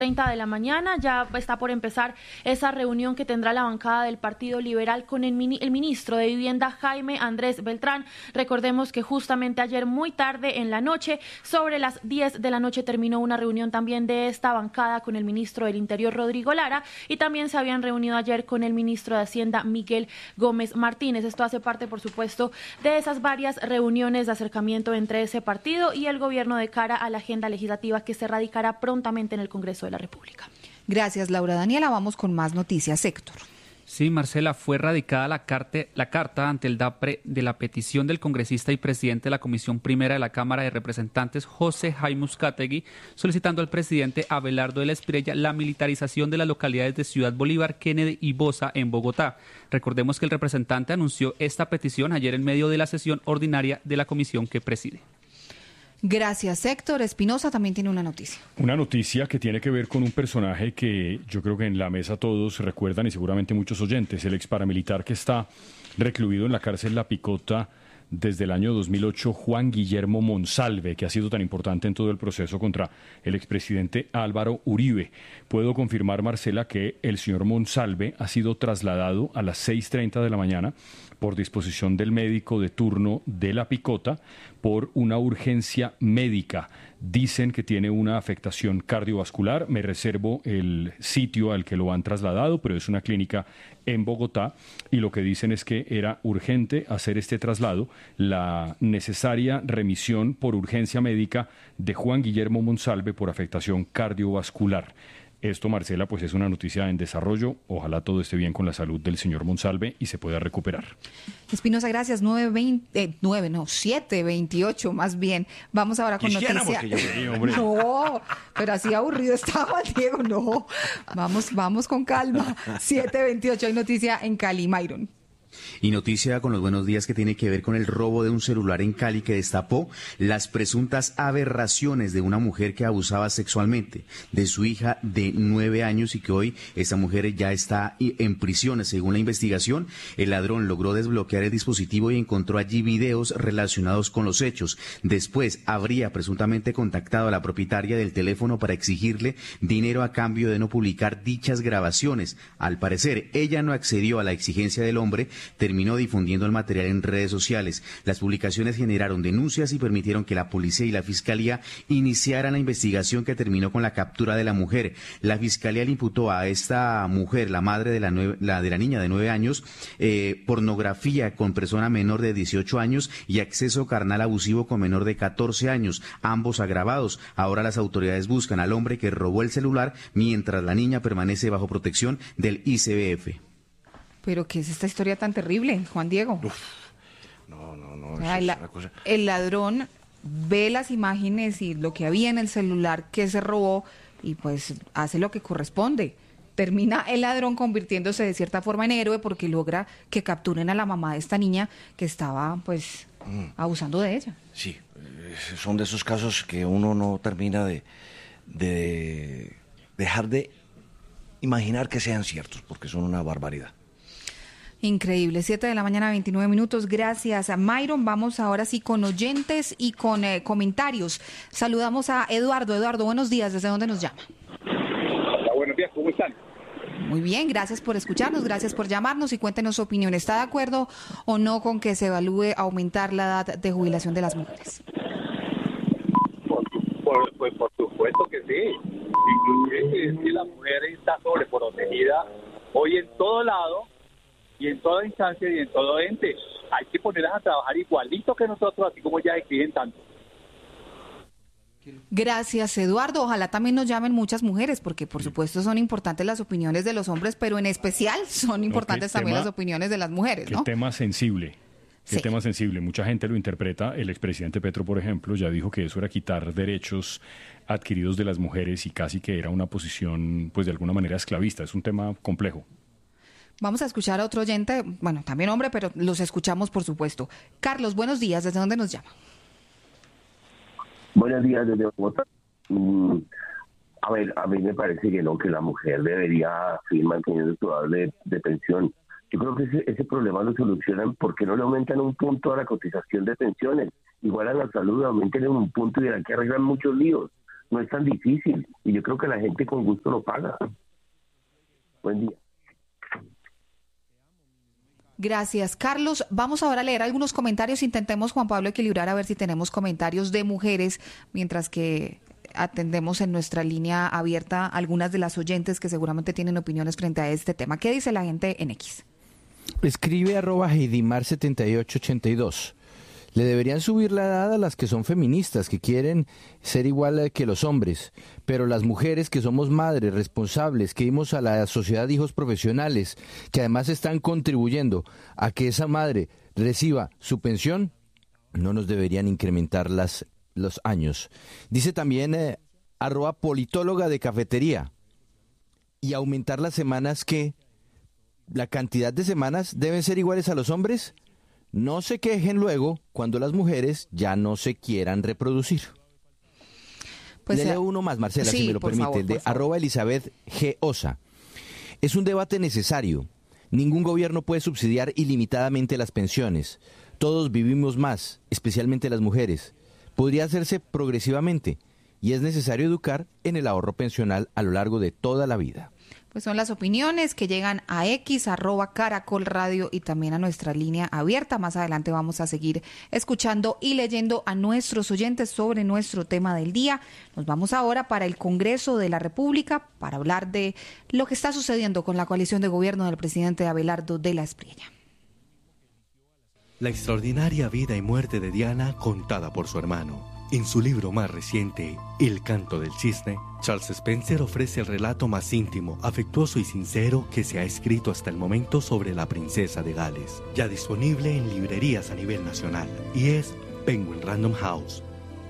30 de la mañana. Ya está por empezar esa reunión que tendrá la bancada del Partido Liberal con el ministro de Vivienda, Jaime Andrés Beltrán. Recordemos que justamente ayer muy tarde en la noche, sobre las 10 de la noche, terminó una reunión también de esta bancada con el ministro del Interior, Rodrigo Lara, y también se habían reunido ayer con el ministro de Hacienda, Miguel Gómez Martínez. Esto hace parte, por supuesto, de esas varias reuniones de acercamiento entre ese partido y el gobierno de cara a la agenda legislativa que se radicará prontamente en el Congreso de la República. Gracias, Laura Daniela. Vamos con más noticias, Héctor. Sí, Marcela, fue radicada la carta ante el DAPRE de la petición del congresista y presidente de la Comisión Primera de la Cámara de Representantes, José Jaime Uzcategui, solicitando al presidente Abelardo de la Espriella la militarización de las localidades de Ciudad Bolívar, Kennedy y Bosa en Bogotá. Recordemos que el representante anunció esta petición ayer en medio de la sesión ordinaria de la comisión que preside. Gracias, Héctor. Espinosa también tiene una noticia. Una noticia que tiene que ver con un personaje que yo creo que en la mesa todos recuerdan y seguramente muchos oyentes, el ex paramilitar que está recluido en la cárcel La Picota desde el año 2008, Juan Guillermo Monsalve, que ha sido tan importante en todo el proceso contra el expresidente Álvaro Uribe. Puedo confirmar, Marcela, que el señor Monsalve ha sido trasladado a las 6:30 de la mañana por disposición del médico de turno de La Picota por una urgencia médica. Dicen que tiene una afectación cardiovascular. Me reservo el sitio al que lo han trasladado, pero es una clínica en Bogotá, y lo que dicen es que era urgente hacer este traslado, la necesaria remisión por urgencia médica de Juan Guillermo Monsalve por afectación cardiovascular. Esto, Marcela, pues es una noticia en desarrollo. Ojalá todo esté bien con la salud del señor Monsalve y se pueda recuperar. Espinosa, gracias. 7:28 más bien. Vamos ahora con noticias. No, pero así aburrido estaba, Diego. No, vamos con calma. 7:28, hay noticia en Cali, Mayron. Y noticia con los buenos días que tiene que ver con el robo de un celular en Cali que destapó las presuntas aberraciones de una mujer que abusaba sexualmente de su hija de 9 años y que hoy esta mujer ya está en prisión. Según la investigación, el ladrón logró desbloquear el dispositivo y encontró allí videos relacionados con los hechos. Después habría presuntamente contactado a la propietaria del teléfono para exigirle dinero a cambio de no publicar dichas grabaciones. Al parecer, ella no accedió a la exigencia del hombre, terminó difundiendo el material en redes sociales. Las publicaciones generaron denuncias y permitieron que la policía y la fiscalía iniciaran la investigación que terminó con la captura de la mujer. La fiscalía le imputó a esta mujer, la madre de la niña de 9 años, pornografía con persona menor de 18 años y acceso carnal abusivo con menor de 14 años, ambos agravados. Ahora las autoridades buscan al hombre que robó el celular mientras la niña permanece bajo protección del ICBF. Pero ¿qué es esta historia tan terrible, Juan Diego? No, O sea, el ladrón ve las imágenes y lo que había en el celular que se robó y pues hace lo que corresponde. Termina el ladrón convirtiéndose de cierta forma en héroe porque logra que capturen a la mamá de esta niña que estaba pues abusando de ella. Sí, son de esos casos que uno no termina de dejar de imaginar que sean ciertos porque son una barbaridad. Increíble, 7:29 a.m. Gracias a Mayron. Vamos ahora sí con oyentes y con comentarios. Saludamos a Eduardo. Eduardo, buenos días. ¿Desde dónde nos llama? Hola, buenos días. ¿Cómo están? Muy bien, gracias por escucharnos, gracias por llamarnos y cuéntenos su opinión. ¿Está de acuerdo o no con que se evalúe aumentar la edad de jubilación de las mujeres? Pues por supuesto que sí. Inclusive si la mujer está sobreprotegida hoy en todo lado, y en toda instancia y en todo ente, hay que ponerlas a trabajar igualito que nosotros, así como ya exigen tanto. Gracias, Eduardo. Ojalá también nos llamen muchas mujeres, porque por supuesto son importantes las opiniones de los hombres, pero en especial son importantes también las opiniones de las mujeres, ¿no? Qué tema sensible. Qué Sí. tema sensible. Mucha gente lo interpreta. El expresidente Petro, por ejemplo, ya dijo que eso era quitar derechos adquiridos de las mujeres y casi que era una posición, pues de alguna manera esclavista. Es un tema complejo. Vamos a escuchar a otro oyente, bueno, también hombre, pero los escuchamos por supuesto. Carlos, buenos días, ¿desde dónde nos llama? Buenos días, desde Bogotá. A ver, a mí me parece que no, que la mujer debería seguir manteniendo su edad de pensión. Yo creo que ese problema lo solucionan porque no le aumentan un punto a la cotización de pensiones. Igual a la salud, aumenten en un punto y de aquí arreglan muchos líos. no es tan difícil y yo creo que la gente con gusto lo paga. Buen día. Gracias, Carlos. Vamos ahora a leer algunos comentarios. Intentemos, Juan Pablo, equilibrar a ver si tenemos comentarios de mujeres, mientras que atendemos en nuestra línea abierta algunas de las oyentes que seguramente tienen opiniones frente a este tema. ¿Qué dice la gente en X? Escribe @Heidimar7882. Le deberían subir la edad a las que son feministas, que quieren ser igual que los hombres, pero las mujeres que somos madres responsables, que dimos a la sociedad hijos profesionales, que además están contribuyendo a que esa madre reciba su pensión, no nos deberían incrementar los años. Dice también @politóloga de cafetería, y aumentar las semanas, que la cantidad de semanas deben ser iguales a los hombres. No se quejen luego cuando las mujeres ya no se quieran reproducir. Pues le leo uno más, Marcela, sí, si me lo permite, favor, el de @Elizabeth G. Osa. Es un debate necesario. Ningún gobierno puede subsidiar ilimitadamente las pensiones. Todos vivimos más, especialmente las mujeres. Podría hacerse progresivamente y es necesario educar en el ahorro pensional a lo largo de toda la vida. Pues son las opiniones que llegan a X, @Caracol Radio, y también a nuestra línea abierta. Más adelante vamos a seguir escuchando y leyendo a nuestros oyentes sobre nuestro tema del día. Nos vamos ahora para el Congreso de la República para hablar de lo que está sucediendo con la coalición de gobierno del presidente Abelardo de la Espriella. La extraordinaria vida y muerte de Diana contada por su hermano. En su libro más reciente, El canto del cisne, Charles Spencer ofrece el relato más íntimo, afectuoso y sincero que se ha escrito hasta el momento sobre la princesa de Gales, ya disponible en librerías a nivel nacional, y es Penguin Random House.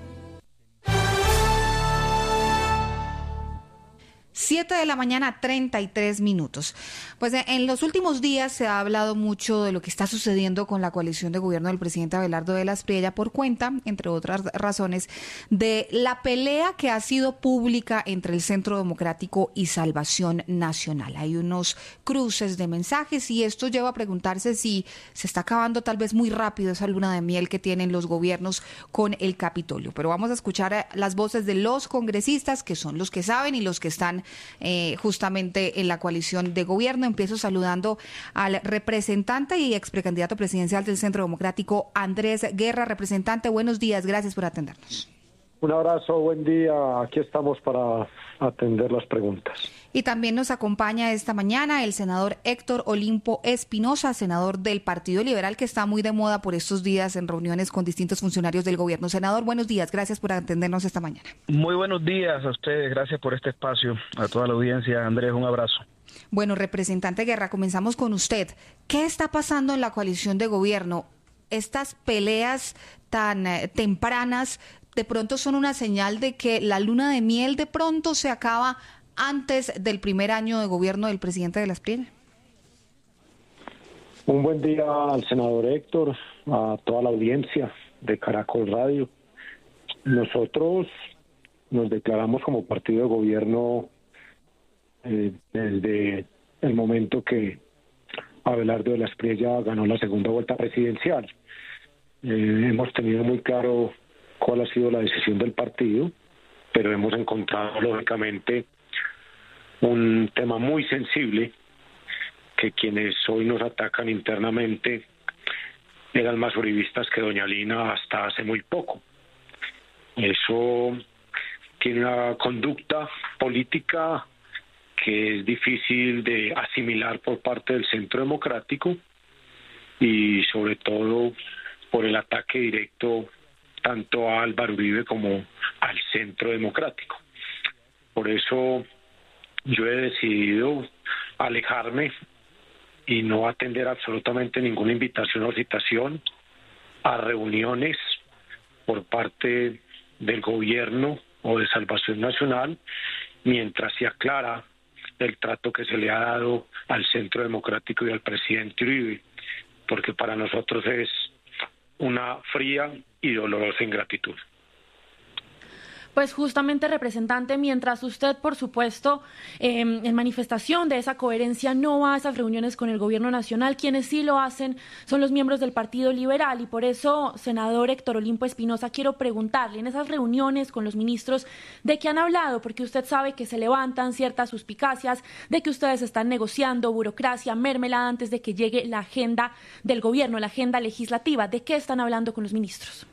7:33 a.m. Pues en los últimos días se ha hablado mucho de lo que está sucediendo con la coalición de gobierno del presidente Abelardo de la Espriella por cuenta, entre otras razones, de la pelea que ha sido pública entre el Centro Democrático y Salvación Nacional. Hay unos cruces de mensajes y esto lleva a preguntarse si se está acabando tal vez muy rápido esa luna de miel que tienen los gobiernos con el Capitolio. Pero vamos a escuchar las voces de los congresistas, que son los que saben y los que están justamente en la coalición de gobierno. Empiezo saludando al representante y ex precandidato presidencial del Centro Democrático, Andrés Guerra. Representante, buenos días, gracias por atendernos. Un abrazo, buen día, aquí estamos para atender las preguntas. Y también nos acompaña esta mañana el senador Héctor Olimpo Espinosa, senador del Partido Liberal, que está muy de moda por estos días en reuniones con distintos funcionarios del gobierno. Senador, buenos días, gracias por atendernos esta mañana. Muy buenos días a ustedes, gracias por este espacio, a toda la audiencia. Andrés, un abrazo. Bueno, representante Guerra, comenzamos con usted. ¿Qué está pasando en la coalición de gobierno? Estas peleas tan tempranas de pronto son una señal de que la luna de miel de pronto se acaba antes del primer año de gobierno del presidente de la Espriella. Un buen día al senador Héctor, a toda la audiencia de Caracol Radio. Nosotros nos declaramos como partido de gobierno desde el momento que Abelardo de la Espriella ganó la segunda vuelta presidencial. Hemos tenido muy claro cuál ha sido la decisión del partido, pero hemos encontrado lógicamente un tema muy sensible, que quienes hoy nos atacan internamente eran más uribistas que doña Lina hasta hace muy poco. Eso tiene una conducta política que es difícil de asimilar por parte del Centro Democrático y sobre todo por el ataque directo tanto a Álvaro Uribe como al Centro Democrático. Por eso yo he decidido alejarme y no atender absolutamente ninguna invitación o citación a reuniones por parte del gobierno o de Salvación Nacional, mientras se aclara el trato que se le ha dado al Centro Democrático y al presidente Uribe, porque para nosotros es una fría y dolorosa ingratitud. Pues justamente, representante, mientras usted, por supuesto, en manifestación de esa coherencia, no va a esas reuniones con el gobierno nacional, quienes sí lo hacen son los miembros del Partido Liberal, y por eso, senador Héctor Olimpo Espinosa, quiero preguntarle, en esas reuniones con los ministros, ¿de qué han hablado? Porque usted sabe que se levantan ciertas suspicacias de que ustedes están negociando burocracia, mermelada, antes de que llegue la agenda del gobierno, la agenda legislativa. ¿De qué están hablando con los ministros?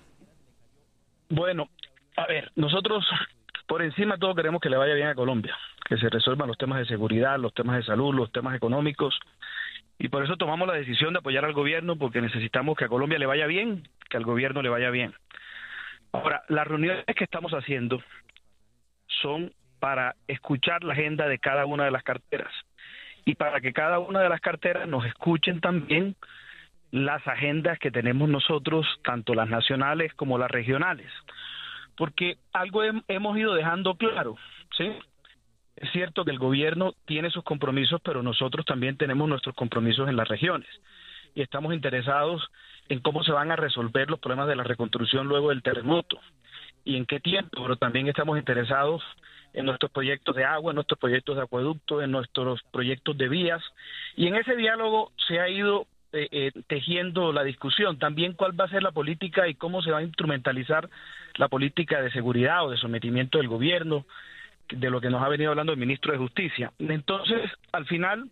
Bueno, a ver, nosotros por encima de todo queremos que le vaya bien a Colombia, que se resuelvan los temas de seguridad, los temas de salud, los temas económicos, y por eso tomamos la decisión de apoyar al gobierno, porque necesitamos que a Colombia le vaya bien, que al gobierno le vaya bien. Ahora, las reuniones que estamos haciendo son para escuchar la agenda de cada una de las carteras, y para que cada una de las carteras nos escuchen también las agendas que tenemos nosotros, tanto las nacionales como las regionales. Porque algo hemos ido dejando claro, ¿sí? Es cierto que el gobierno tiene sus compromisos, pero nosotros también tenemos nuestros compromisos en las regiones. Y estamos interesados en cómo se van a resolver los problemas de la reconstrucción luego del terremoto. Y en qué tiempo, pero también estamos interesados en nuestros proyectos de agua, en nuestros proyectos de acueducto, en nuestros proyectos de vías. Y en ese diálogo se ha ido tejiendo la discusión, también cuál va a ser la política y cómo se va a instrumentalizar la política de seguridad o de sometimiento del gobierno, de lo que nos ha venido hablando el ministro de Justicia. Entonces, al final,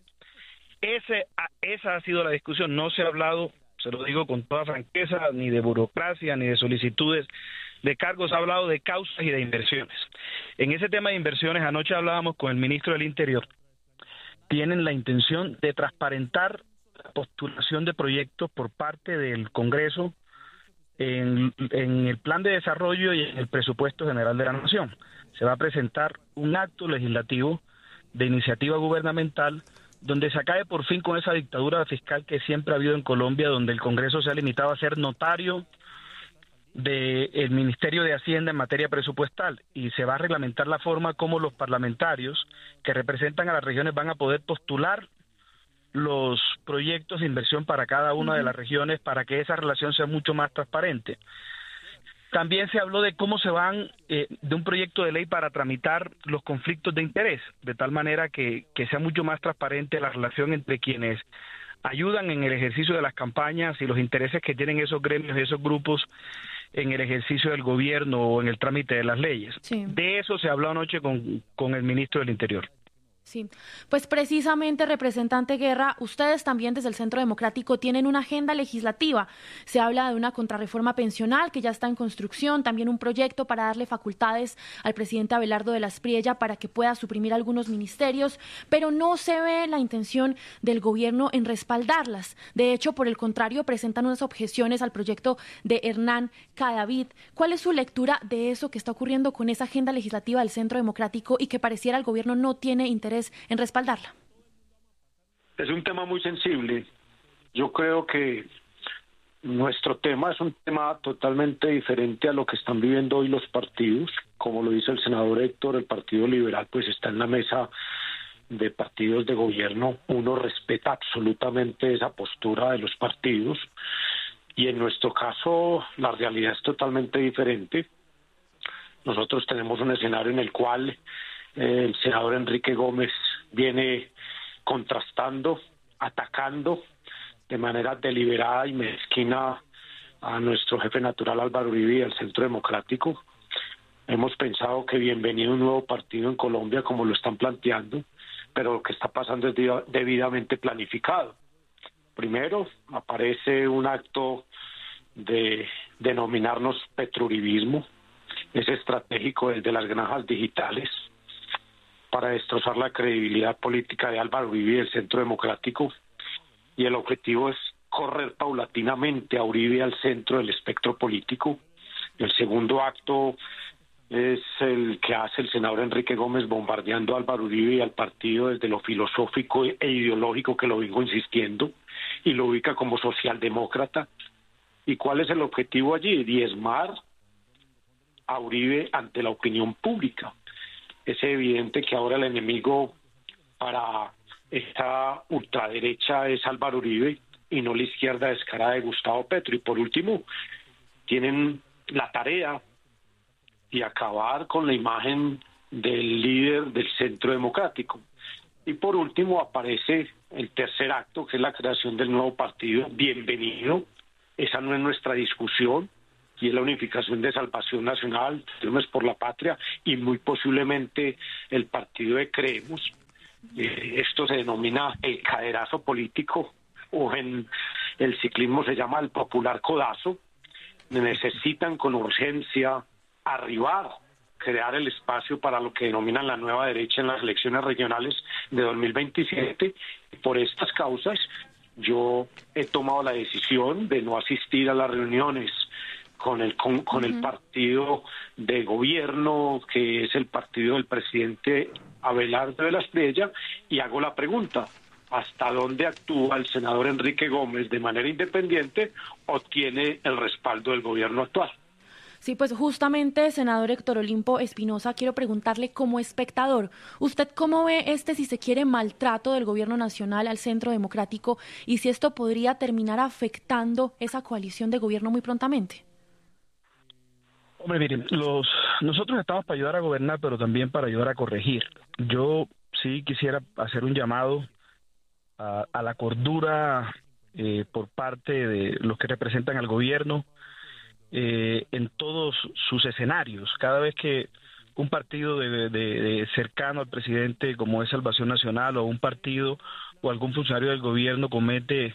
esa ha sido la discusión. No se ha hablado, se lo digo con toda franqueza, ni de burocracia, ni de solicitudes de cargos, ha hablado de causas y de inversiones. En ese tema de inversiones, anoche hablábamos con el ministro del Interior. Tienen la intención de transparentar la postulación de proyectos por parte del Congreso en el plan de desarrollo y en el presupuesto general de la Nación. Se va a presentar un acto legislativo de iniciativa gubernamental donde se acabe por fin con esa dictadura fiscal que siempre ha habido en Colombia, donde el Congreso se ha limitado a ser notario del Ministerio de Hacienda en materia presupuestal, y se va a reglamentar la forma como los parlamentarios que representan a las regiones van a poder postular los proyectos de inversión para cada una de las regiones, para que esa relación sea mucho más transparente. También se habló de cómo se van de un proyecto de ley para tramitar los conflictos de interés, de tal manera que sea mucho más transparente la relación entre quienes ayudan en el ejercicio de las campañas y los intereses que tienen esos gremios y esos grupos en el ejercicio del gobierno o en el trámite de las leyes. Sí. De eso se habló anoche con el ministro del Interior. Sí, pues precisamente, representante Guerra, ustedes también desde el Centro Democrático tienen una agenda legislativa. Se habla de una contrarreforma pensional que ya está en construcción, también un proyecto para darle facultades al presidente Abelardo de la Espriella para que pueda suprimir algunos ministerios, pero no se ve la intención del gobierno en respaldarlas. De hecho, por el contrario, presentan unas objeciones al proyecto de Hernán Cadavid. ¿Cuál es su lectura de eso que está ocurriendo con esa agenda legislativa del Centro Democrático y que pareciera el gobierno no tiene interés en respaldarla? Es un tema muy sensible. Yo creo que nuestro tema es un tema totalmente diferente a lo que están viviendo hoy los partidos. Como lo dice el senador Héctor, el Partido Liberal pues está en la mesa de partidos de gobierno. Uno respeta absolutamente esa postura de los partidos, y en nuestro caso la realidad es totalmente diferente. Nosotros tenemos un escenario en el cual el senador Enrique Gómez viene contrastando, atacando de manera deliberada y mezquina a nuestro jefe natural Álvaro Uribe y al Centro Democrático. Hemos pensado que bienvenido un nuevo partido en Colombia, como lo están planteando, pero lo que está pasando es debidamente planificado. Primero, aparece un acto de denominarnos petrouribismo. Es estratégico desde las granjas digitales para destrozar la credibilidad política de Álvaro Uribe y del Centro Democrático, y el objetivo es correr paulatinamente a Uribe al centro del espectro político. El segundo acto es el que hace el senador Enrique Gómez bombardeando a Álvaro Uribe y al partido desde lo filosófico e ideológico, que lo vengo insistiendo, y lo ubica como socialdemócrata. ¿Y cuál es el objetivo allí? Diezmar a Uribe ante la opinión pública. Es evidente que ahora el enemigo para esta ultraderecha es Álvaro Uribe y no la izquierda descarada de Gustavo Petro. Y por último, tienen la tarea y acabar con la imagen del líder del Centro Democrático. Y por último aparece el tercer acto, que es la creación del nuevo partido. Bienvenido, esa no es nuestra discusión, y es la unificación de Salvación Nacional, Firmes por la Patria, y muy posiblemente el partido de Creemos. Esto se denomina el caderazo político, o en el ciclismo se llama el popular codazo. Necesitan con urgencia arribar, crear el espacio para lo que denominan la nueva derecha en las elecciones regionales de 2027. Por estas causas, yo he tomado la decisión de no asistir a las reuniones con el partido de gobierno, que es el partido del presidente Abelardo de la Espriella, y hago la pregunta: ¿hasta dónde actúa el senador Enrique Gómez de manera independiente o tiene el respaldo del gobierno actual? Sí, pues justamente, senador Héctor Olimpo Espinosa, quiero preguntarle como espectador, ¿usted cómo ve si se quiere, maltrato del gobierno nacional al Centro Democrático, y si esto podría terminar afectando esa coalición de gobierno muy prontamente? Hombre, miren, nosotros estamos para ayudar a gobernar, pero también para ayudar a corregir. Yo sí quisiera hacer un llamado a la cordura por parte de los que representan al gobierno en todos sus escenarios. Cada vez que un partido de cercano al presidente, como es Salvación Nacional, o un partido o algún funcionario del gobierno comete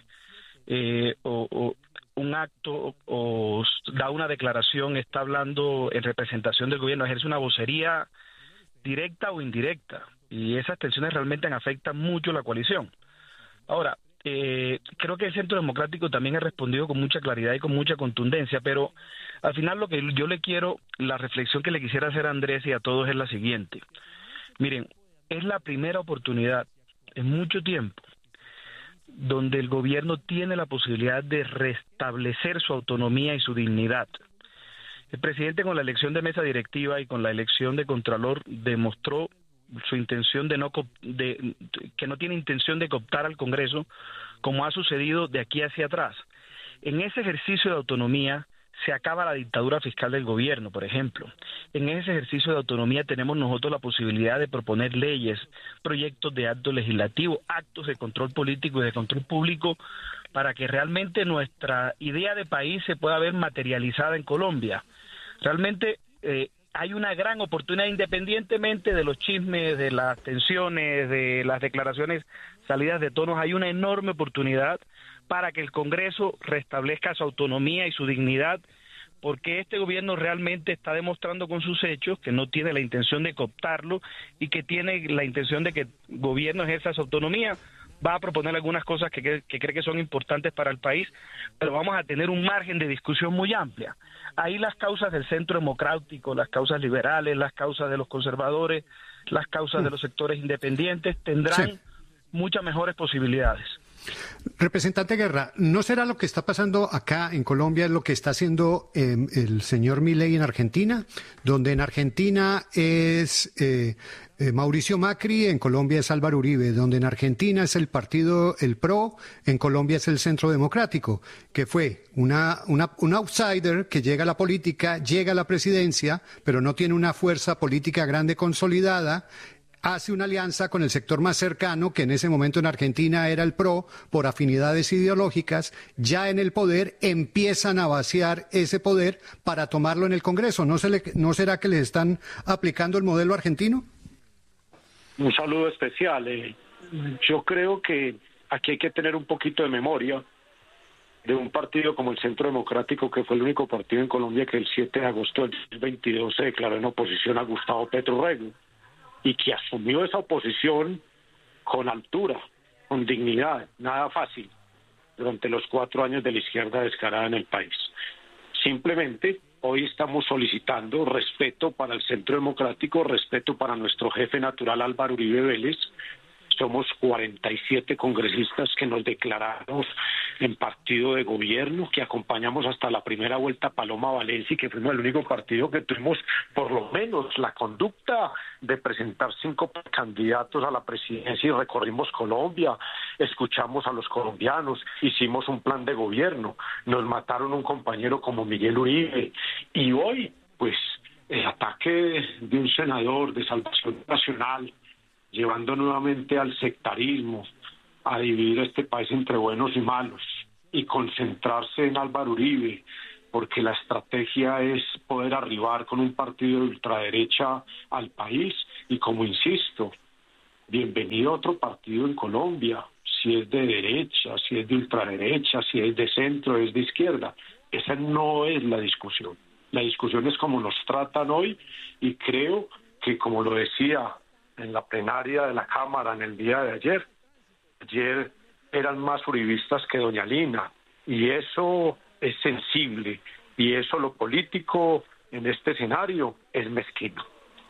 o un acto o da una declaración, está hablando en representación del gobierno, ejerce una vocería directa o indirecta, y esas tensiones realmente afectan mucho la coalición. Ahora, creo que el Centro Democrático también ha respondido con mucha claridad y con mucha contundencia, pero al final lo que yo la reflexión que le quisiera hacer a Andrés y a todos es la siguiente. Miren, es la primera oportunidad en mucho tiempo donde el gobierno tiene la posibilidad de restablecer su autonomía y su dignidad. El presidente, con la elección de mesa directiva y con la elección de Contralor, demostró su intención que no tiene intención de cooptar al Congreso, como ha sucedido de aquí hacia atrás. En ese ejercicio de autonomía se acaba la dictadura fiscal del gobierno, por ejemplo. En ese ejercicio de autonomía tenemos nosotros la posibilidad de proponer leyes, proyectos de acto legislativo, actos de control político y de control público, para que realmente nuestra idea de país se pueda ver materializada en Colombia. Realmente hay una gran oportunidad, independientemente de los chismes, de las tensiones, de las declaraciones salidas de tonos, hay una enorme oportunidad para que el Congreso restablezca su autonomía y su dignidad, porque este gobierno realmente está demostrando con sus hechos que no tiene la intención de cooptarlo y que tiene la intención de que el gobierno ejerza su autonomía. Va a proponer algunas cosas que cree que son importantes para el país, pero vamos a tener un margen de discusión muy amplia. Ahí las causas del Centro Democrático, las causas liberales, las causas de los conservadores, las causas de los sectores independientes tendrán muchas mejores posibilidades. Representante Guerra, ¿no será lo que está pasando acá en Colombia lo que está haciendo el señor Milei en Argentina? Donde en Argentina es Mauricio Macri, en Colombia es Álvaro Uribe. Donde en Argentina es el partido, el PRO, en Colombia es el Centro Democrático, que fue un outsider que llega a la política, llega a la presidencia, pero no tiene una fuerza política grande consolidada. Hace una alianza con el sector más cercano, que en ese momento en Argentina era el PRO, por afinidades ideológicas. Ya en el poder empiezan a vaciar ese poder para tomarlo en el Congreso. ¿No será que les están aplicando el modelo argentino? Un saludo especial. Yo creo que aquí hay que tener un poquito de memoria de un partido como el Centro Democrático, que fue el único partido en Colombia que el 7 de agosto del 2022 se declaró en oposición a Gustavo Petro Rego, y que asumió esa oposición con altura, con dignidad, nada fácil, durante los 4 años de la izquierda descarada en el país. Simplemente, hoy estamos solicitando respeto para el Centro Democrático, respeto para nuestro jefe natural Álvaro Uribe Vélez. Somos 47 congresistas que nos declaramos en partido de gobierno, que acompañamos hasta la primera vuelta a Paloma Valencia, y que fuimos el único partido que tuvimos por lo menos la conducta de presentar 5 candidatos a la presidencia, y recorrimos Colombia, escuchamos a los colombianos, hicimos un plan de gobierno, nos mataron un compañero como Miguel Uribe, y hoy pues el ataque de un senador de Salvación Nacional, llevando nuevamente al sectarismo, a dividir este país entre buenos y malos, y concentrarse en Álvaro Uribe, porque la estrategia es poder arribar con un partido de ultraderecha al país, y como insisto, bienvenido a otro partido en Colombia, si es de derecha, si es de ultraderecha, si es de centro, es de izquierda. Esa no es la discusión. La discusión es cómo nos tratan hoy, y creo que, como lo decía en la plenaria de la Cámara en el día de ayer eran más uribistas que doña Lina, y eso es sensible, y eso, lo político en este escenario, es mezquino.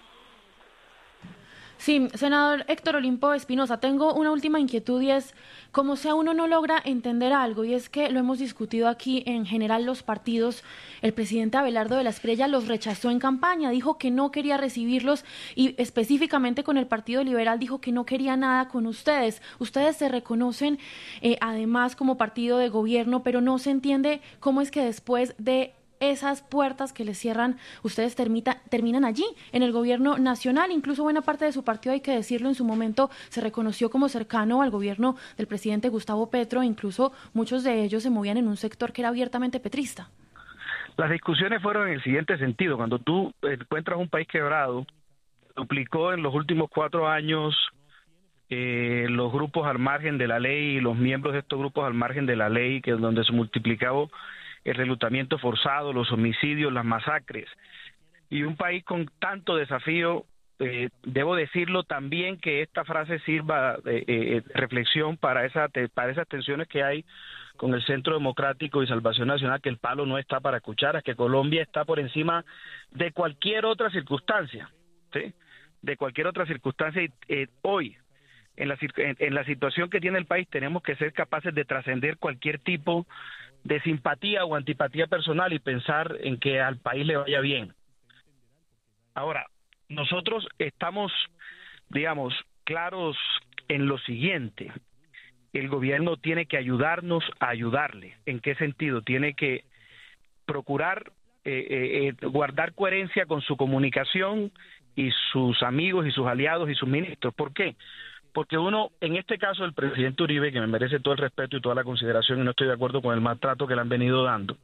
Sí, senador Héctor Olimpo Espinosa, tengo una última inquietud, y es como sea uno no logra entender algo, y es que lo hemos discutido aquí en general los partidos. El presidente Abelardo de la Espriella los rechazó en campaña, dijo que no quería recibirlos, y específicamente con el Partido Liberal dijo que no quería nada con ustedes. Ustedes se reconocen además como partido de gobierno, pero no se entiende cómo es que después de esas puertas que les cierran, ustedes terminan allí, en el gobierno nacional. Incluso buena parte de su partido, hay que decirlo, en su momento se reconoció como cercano al gobierno del presidente Gustavo Petro, incluso muchos de ellos se movían en un sector que era abiertamente petrista. Las discusiones fueron en el siguiente sentido: cuando tú encuentras un país quebrado, duplicó en los últimos 4 años los grupos al margen de la ley y los miembros de estos grupos al margen de la ley, que es donde se multiplicaba el reclutamiento forzado, los homicidios, las masacres. Y un país con tanto desafío, debo decirlo también, que esta frase sirva de reflexión para esas tensiones que hay con el Centro Democrático y Salvación Nacional, que el palo no está para cucharas, que Colombia está por encima de cualquier otra circunstancia, ¿sí? De cualquier otra circunstancia. Y hoy, en la situación que tiene el país, tenemos que ser capaces de trascender cualquier tipo de simpatía o antipatía personal y pensar en que al país le vaya bien. Ahora, nosotros estamos, digamos, claros en lo siguiente: el gobierno tiene que ayudarnos a ayudarle. ¿En qué sentido? Tiene que procurar guardar coherencia con su comunicación y sus amigos y sus aliados y sus ministros. ¿Por qué? Porque uno, en este caso el presidente Uribe, que me merece todo el respeto y toda la consideración, y no estoy de acuerdo con el maltrato que le han venido dando,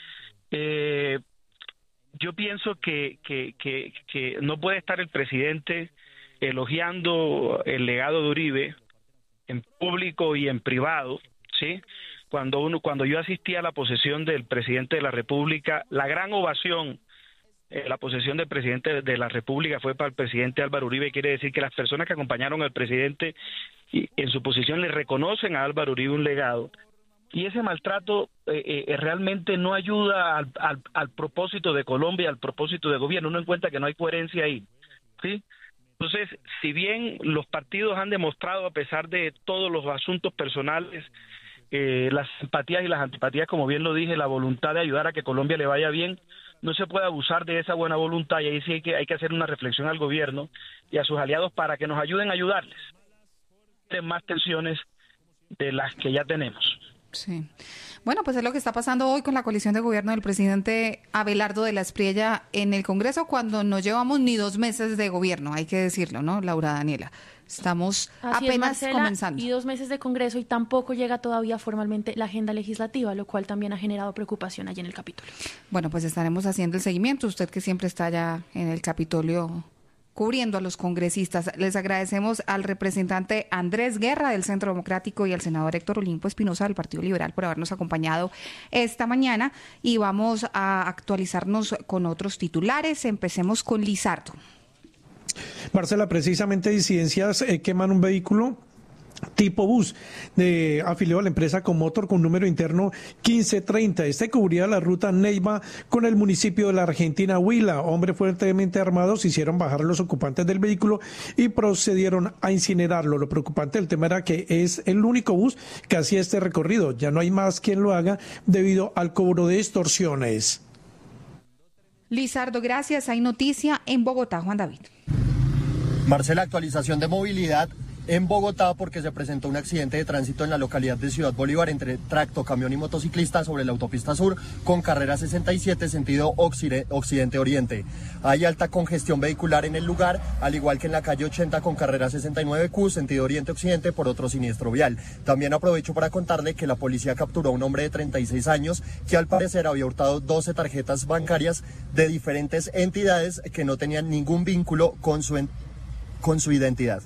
yo pienso que no puede estar el presidente elogiando el legado de Uribe en público y en privado, ¿sí? Cuando yo asistí a la posesión del presidente de la República, la gran ovación, la posesión del presidente de la República fue para el presidente Álvaro Uribe. Quiere decir que las personas que acompañaron al presidente y en su posición le reconocen a Álvaro Uribe un legado, y ese maltrato realmente no ayuda al propósito de Colombia, al propósito de gobierno. Uno encuentra que no hay coherencia ahí, ¿sí? Entonces, si bien los partidos han demostrado, a pesar de todos los asuntos personales, las simpatías y las antipatías, como bien lo dije, la voluntad de ayudar a que Colombia le vaya bien, no se puede abusar de esa buena voluntad, y ahí sí hay que hacer una reflexión al gobierno y a sus aliados para que nos ayuden a ayudarles. Más tensiones de las que ya tenemos. Sí. Bueno, pues es lo que está pasando hoy con la coalición de gobierno del presidente Abelardo de la Espriella en el Congreso, cuando no llevamos ni 2 meses de gobierno, hay que decirlo, ¿no, Laura Daniela? Estamos apenas comenzando. Y 2 meses de Congreso, y tampoco llega todavía formalmente la agenda legislativa, lo cual también ha generado preocupación allí en el Capitolio. Bueno, pues estaremos haciendo el seguimiento. Usted, que siempre está allá en el Capitolio cubriendo a los congresistas. Les agradecemos al representante Andrés Guerra del Centro Democrático y al senador Héctor Olimpo Espinosa del Partido Liberal por habernos acompañado esta mañana, y vamos a actualizarnos con otros titulares. Empecemos con Lizardo. Marcela, precisamente disidencias queman un vehículo tipo bus afiliado a la empresa Comotor con número interno 1530. Este cubría la ruta Neiva con el municipio de la Argentina Huila. Hombres fuertemente armados hicieron bajar a los ocupantes del vehículo y procedieron a incinerarlo. Lo preocupante del tema era que es el único bus que hacía este recorrido. Ya no hay más quien lo haga debido al cobro de extorsiones. Lizardo, gracias. Hay noticia en Bogotá, Juan David. Marcela, actualización de movilidad en Bogotá porque se presentó un accidente de tránsito en la localidad de Ciudad Bolívar entre tractocamión y motociclista sobre la autopista sur con carrera 67 sentido occidente-oriente. Hay alta congestión vehicular en el lugar, al igual que en la calle 80 con carrera 69Q sentido oriente-occidente por otro siniestro vial. También aprovecho para contarle que la policía capturó a un hombre de 36 años que al parecer había hurtado 12 tarjetas bancarias de diferentes entidades que no tenían ningún vínculo con su identidad.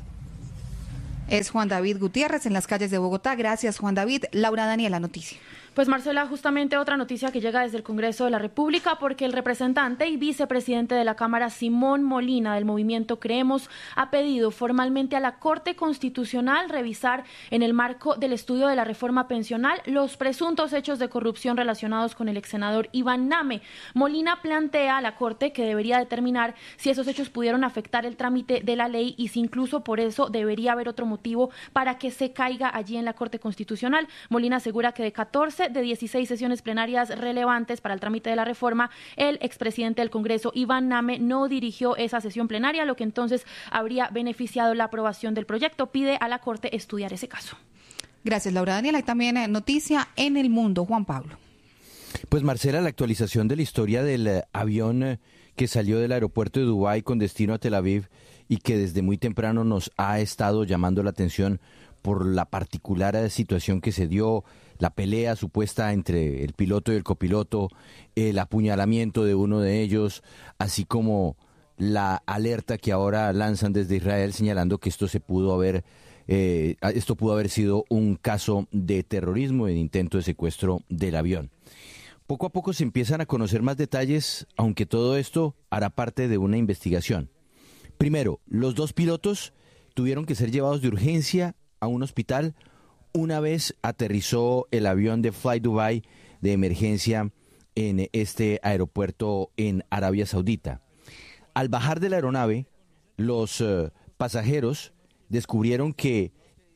Es Juan David Gutiérrez en las calles de Bogotá. Gracias, Juan David. Laura Daniela, noticia. Pues Marcela, justamente otra noticia que llega desde el Congreso de la República, porque el representante y vicepresidente de la Cámara, Simón Molina, del movimiento Creemos, ha pedido formalmente a la Corte Constitucional revisar, en el marco del estudio de la reforma pensional, los presuntos hechos de corrupción relacionados con el exsenador Iván Name. Molina plantea a la Corte que debería determinar si esos hechos pudieron afectar el trámite de la ley y si incluso por eso debería haber otro motivo para que se caiga allí en la Corte Constitucional. Molina asegura que de 14 de 16 sesiones plenarias relevantes para el trámite de la reforma, el expresidente del Congreso, Iván Name, no dirigió esa sesión plenaria, lo que entonces habría beneficiado la aprobación del proyecto. Pide a la Corte estudiar ese caso. Gracias, Laura Daniela. Y también noticia en el mundo, Juan Pablo. Pues Marcela, la actualización de la historia del avión que salió del aeropuerto de Dubái con destino a Tel Aviv y que desde muy temprano nos ha estado llamando la atención por la particular situación que se dio, la pelea supuesta entre el piloto y el copiloto, el apuñalamiento de uno de ellos, así como la alerta que ahora lanzan desde Israel señalando que esto pudo haber sido un caso de terrorismo, de intento de secuestro del avión. Poco a poco se empiezan a conocer más detalles, aunque todo esto hará parte de una investigación. Primero, los dos pilotos tuvieron que ser llevados de urgencia a un hospital una vez aterrizó el avión de Fly Dubai de emergencia en este aeropuerto en Arabia Saudita. Al bajar de la aeronave, los pasajeros descubrieron que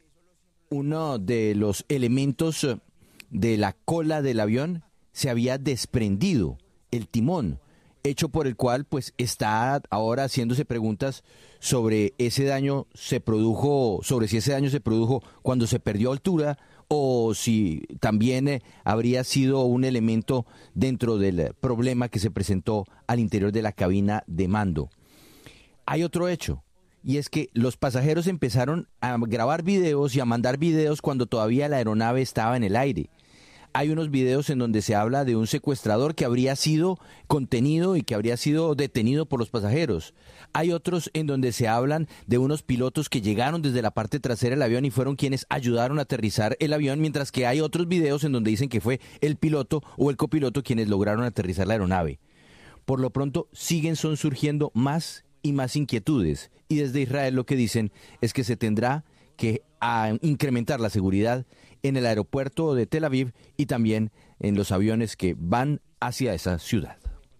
uno de los elementos de la cola del avión se había desprendido, el timón, hecho por el cual pues está ahora haciéndose preguntas sobre si ese daño se produjo cuando se perdió altura o si también habría sido un elemento dentro del problema que se presentó al interior de la cabina de mando. Hay otro hecho, y es que los pasajeros empezaron a grabar videos y a mandar videos cuando todavía la aeronave estaba en el aire. Hay unos videos en donde se habla de un secuestrador que habría sido contenido y que habría sido detenido por los pasajeros. Hay otros en donde se hablan de unos pilotos que llegaron desde la parte trasera del avión y fueron quienes ayudaron a aterrizar el avión, mientras que hay otros videos en donde dicen que fue el piloto o el copiloto quienes lograron aterrizar la aeronave. Por lo pronto siguen surgiendo más y más inquietudes, y desde Israel lo que dicen es que se tendrá que incrementar la seguridad en el aeropuerto de Tel Aviv y también en los aviones que van hacia esa ciudad.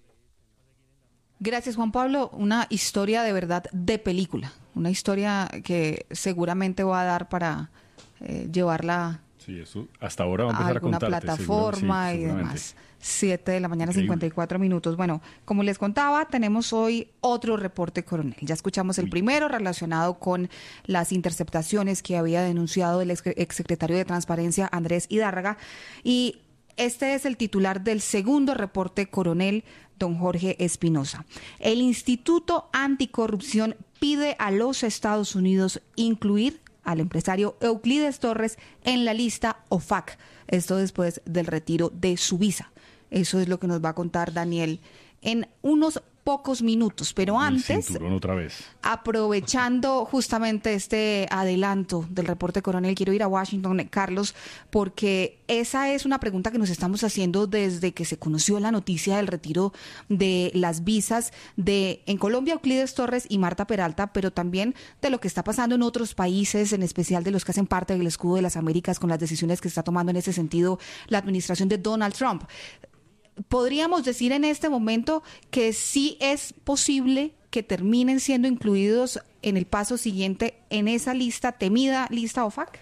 Gracias, Juan Pablo. Una historia de verdad de película. Una historia que seguramente va a dar para llevarla sí, eso hasta ahora va a empezar alguna plataforma sí, y demás. 7 de la mañana, increíble. 54 minutos. Bueno, como les contaba, tenemos hoy otro reporte coronel. Ya escuchamos el primero relacionado con las interceptaciones que había denunciado el exsecretario de Transparencia, Andrés Hidárraga. Y este es el titular del segundo reporte coronel, don Jorge Espinosa. El Instituto Anticorrupción pide a los Estados Unidos incluir al empresario Euclides Torres en la lista OFAC. Esto después del retiro de su visa. Eso es lo que nos va a contar Daniel en unos pocos minutos, pero antes, otra vez. Aprovechando justamente este adelanto del reporte coronel, quiero ir a Washington, Carlos, porque esa es una pregunta que nos estamos haciendo desde que se conoció la noticia del retiro de las visas de en Colombia Euclides Torres y Marta Peralta, pero también de lo que está pasando en otros países, en especial de los que hacen parte del escudo de las Américas, con las decisiones que está tomando en ese sentido la administración de Donald Trump. ¿Podríamos decir en este momento que sí es posible que terminen siendo incluidos en el paso siguiente en esa temida lista OFAC?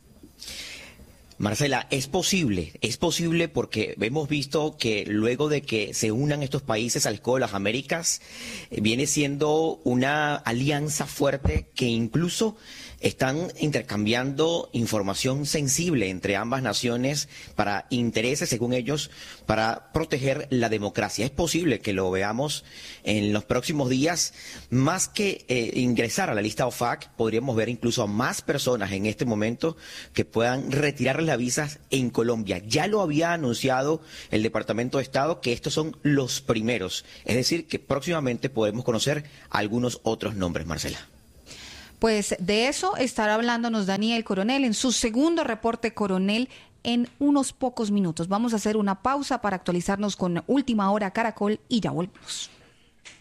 Marcela, es posible porque hemos visto que luego de que se unan estos países al Escudo de las Américas, viene siendo una alianza fuerte que incluso están intercambiando información sensible entre ambas naciones para intereses, según ellos, para proteger la democracia. Es posible que lo veamos en los próximos días. Más que ingresar a la lista OFAC, podríamos ver incluso a más personas en este momento que puedan retirarles las visas en Colombia. Ya lo había anunciado el Departamento de Estado que estos son los primeros. Es decir, que próximamente podemos conocer algunos otros nombres, Marcela. Pues de eso estará hablándonos Daniel Coronel en su segundo reporte, Coronel, en unos pocos minutos. Vamos a hacer una pausa para actualizarnos con Última Hora Caracol y ya volvemos.